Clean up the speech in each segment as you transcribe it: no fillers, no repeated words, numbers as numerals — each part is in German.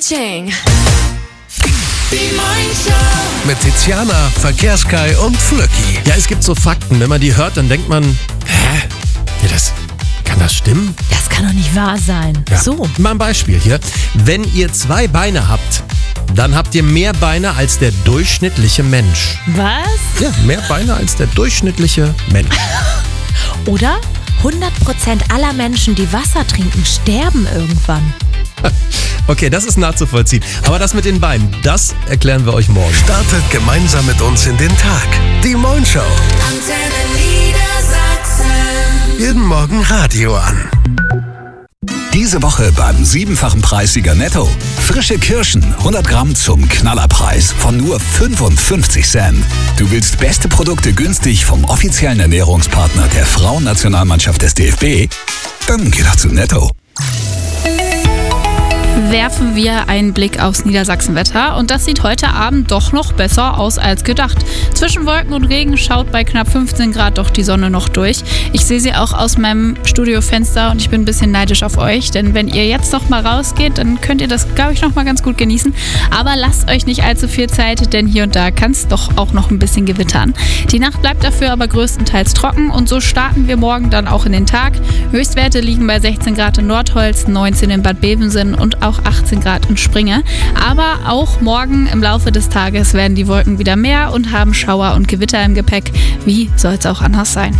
Ka-ching. Die Morning Mit Tiziana, Verkehrskai und Flöcki. Ja, es gibt so Fakten, wenn man die hört, dann denkt man, ja, kann das stimmen? Das kann doch nicht wahr sein. Ja. So. Mal ein Beispiel hier. Wenn ihr 2 Beine habt, dann habt ihr mehr Beine als der durchschnittliche Mensch. Was? Ja, mehr Beine als der durchschnittliche Mensch. Oder 100% aller Menschen, die Wasser trinken, sterben irgendwann. Okay, das ist nachzuvollziehen. Aber das mit den Beinen, das erklären wir euch morgen. Startet gemeinsam mit uns in den Tag. Die Morning Show. Antenne Niedersachsen. Jeden Morgen Radio an. Diese Woche beim 7-fachen Preissieger Netto. Frische Kirschen, 100 Gramm zum Knallerpreis von nur 55 Cent. Du willst beste Produkte günstig vom offiziellen Ernährungspartner der Frauennationalmannschaft des DFB? Dann geh doch zu Netto. Werfen wir einen Blick aufs Niedersachsenwetter und das sieht heute Abend doch noch besser aus als gedacht. Zwischen Wolken und Regen schaut bei knapp 15 Grad doch die Sonne noch durch. Ich sehe sie auch aus meinem Studiofenster und ich bin ein bisschen neidisch auf euch, denn wenn ihr jetzt noch mal rausgeht, dann könnt ihr das, glaube ich, noch mal ganz gut genießen. Aber lasst euch nicht allzu viel Zeit, denn hier und da kann es doch auch noch ein bisschen gewittern. Die Nacht bleibt dafür aber größtenteils trocken und so starten wir morgen dann auch in den Tag. Höchstwerte liegen bei 16 Grad in Nordholz, 19 in Bad Bevensen und auch 18 Grad in Springe. Aber auch morgen im Laufe des Tages werden die Wolken wieder mehr und haben Schauer und Gewitter im Gepäck. Wie soll es auch anders sein?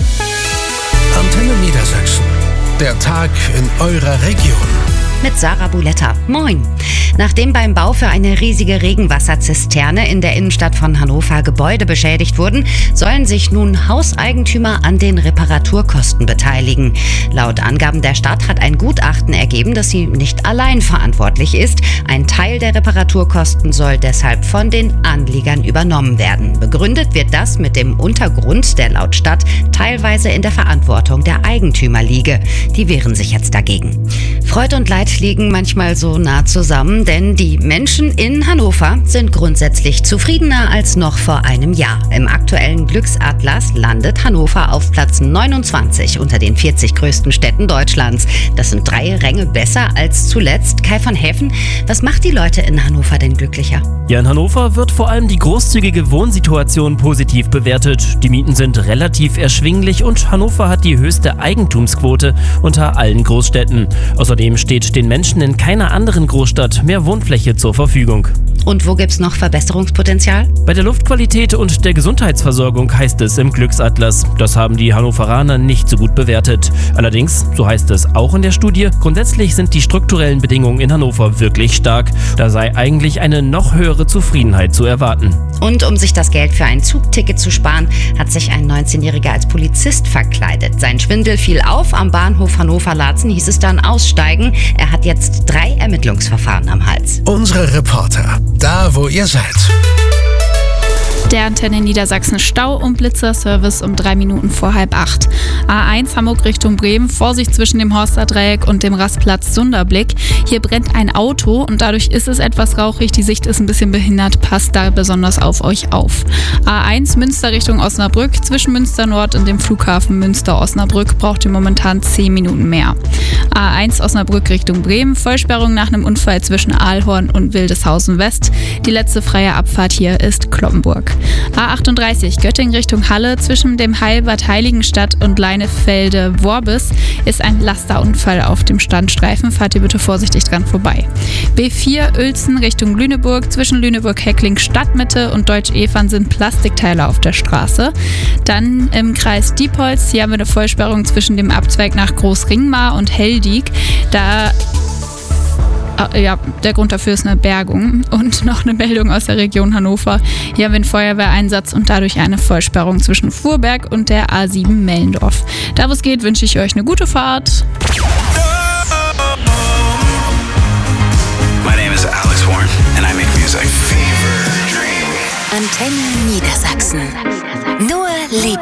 Antenne Niedersachsen. Der Tag in eurer Region. Mit Sarah Buletta. Moin. Nachdem beim Bau für eine riesige Regenwasserzisterne in der Innenstadt von Hannover Gebäude beschädigt wurden, sollen sich nun Hauseigentümer an den Reparaturkosten beteiligen. Laut Angaben der Stadt hat ein Gutachten ergeben, dass sie nicht allein verantwortlich ist. Ein Teil der Reparaturkosten soll deshalb von den Anliegern übernommen werden. Begründet wird das mit dem Untergrund, der laut Stadt teilweise in der Verantwortung der Eigentümer liege. Die wehren sich jetzt dagegen. Freud und Leid liegen manchmal so nah zusammen, denn die Menschen in Hannover sind grundsätzlich zufriedener als noch vor einem Jahr. Im aktuellen Glücksatlas landet Hannover auf Platz 29 unter den 40 größten Städten Deutschlands. Das sind 3 Ränge besser als zuletzt. Kai von Häfen, was macht die Leute in Hannover denn glücklicher? Ja, in Hannover wird vor allem die großzügige Wohnsituation positiv bewertet. Die Mieten sind relativ erschwinglich und Hannover hat die höchste Eigentumsquote unter allen Großstädten. Außerdem steht den Menschen in keiner anderen Großstadt mehr Wohnfläche zur Verfügung. Und wo gibt's noch Verbesserungspotenzial? Bei der Luftqualität und der Gesundheitsversorgung heißt es im Glücksatlas. Das haben die Hannoveraner nicht so gut bewertet. Allerdings, so heißt es auch in der Studie, grundsätzlich sind die strukturellen Bedingungen in Hannover wirklich stark. Da sei eigentlich eine noch höhere Zufriedenheit zu erwarten. Und um sich das Geld für ein Zugticket zu sparen, hat sich ein 19-Jähriger als Polizist verkleidet. Sein Schwindel fiel auf. Am Bahnhof Hannover-Laatzen hieß es dann aussteigen. Er hat jetzt 3 Ermittlungsverfahren am Hals. Unsere Reporter. Da, wo ihr seid. Der Antenne Niedersachsen Stau- und Blitzerservice um 3 Minuten vor 7:30. A1 Hamburg Richtung Bremen, Vorsicht zwischen dem Horster Dreieck und dem Rastplatz Sunderblick. Hier brennt ein Auto und dadurch ist es etwas rauchig, die Sicht ist ein bisschen behindert, passt da besonders auf euch auf. A1 Münster Richtung Osnabrück, zwischen Münster Nord und dem Flughafen Münster-Osnabrück braucht ihr momentan 10 Minuten mehr. A1 Osnabrück Richtung Bremen, Vollsperrung nach einem Unfall zwischen Aalhorn und Wildeshausen West. Die letzte freie Abfahrt hier ist Kloppenburg. A38 Göttingen Richtung Halle, zwischen dem Heilbad Heiligenstadt und Leinefelde-Worbis ist ein Lasterunfall auf dem Standstreifen. Fahrt ihr bitte vorsichtig dran vorbei. B4 Uelzen Richtung Lüneburg, zwischen Lüneburg-Heckling Stadtmitte und Deutsch-Evern sind Plastikteile auf der Straße. Dann im Kreis Diepholz, hier haben wir eine Vollsperrung zwischen dem Abzweig nach Großringmar und Heldiek. Der Grund dafür ist eine Bergung. Und noch eine Meldung aus der Region Hannover. Hier haben wir einen Feuerwehreinsatz und dadurch eine Vollsperrung zwischen Fuhrberg und der A7 Mellendorf. Da wo es geht, wünsche ich euch eine gute Fahrt. My name is Alex Warren and I make music. Antenne Niedersachsen. Nur Liebe.